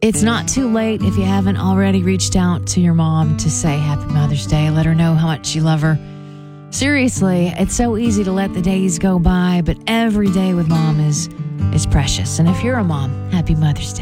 It's not too late if you haven't already reached out to your mom to say Happy Mother's Day. Let her know how much you love her. Seriously, it's so easy to let the days go by, but every day with mom is precious. And if you're a mom, Happy Mother's Day.